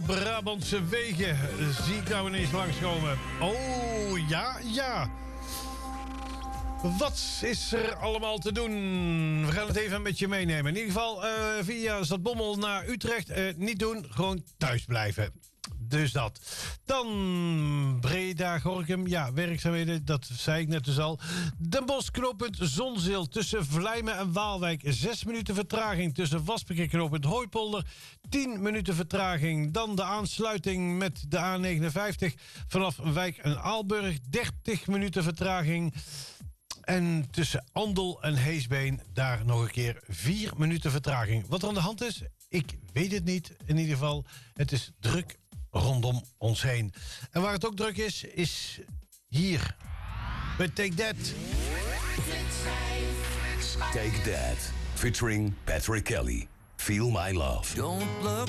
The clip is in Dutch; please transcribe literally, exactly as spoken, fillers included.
Brabantse wegen zie ik nou ineens langskomen. Oh, ja, ja. Wat is er allemaal te doen? We gaan het even met je meenemen. In ieder geval uh, via Zaltbommel naar Utrecht. Uh, niet doen, gewoon thuis blijven. Dus dat. Dan Breda, Gorinchem. Ja, werkzaamheden, dat zei ik net dus al. Den Bosch, knooppunt Zonzeel. Tussen Vlijmen en Waalwijk. Zes minuten vertraging. Tussen Wasbeek en knooppunt Hooipolder. Tien minuten vertraging. Dan de aansluiting met de A negenenvijftig. Vanaf Wijk en Aalburg. dertig minuten vertraging. En tussen Andel en Heesbeen, daar nog een keer vier minuten vertraging. Wat er aan de hand is, ik weet het niet. In ieder geval, het is druk rondom ons heen. En waar het ook druk is, is hier. Bij Take That. Take That, featuring Patrick Kelly. Feel My Love. Don't look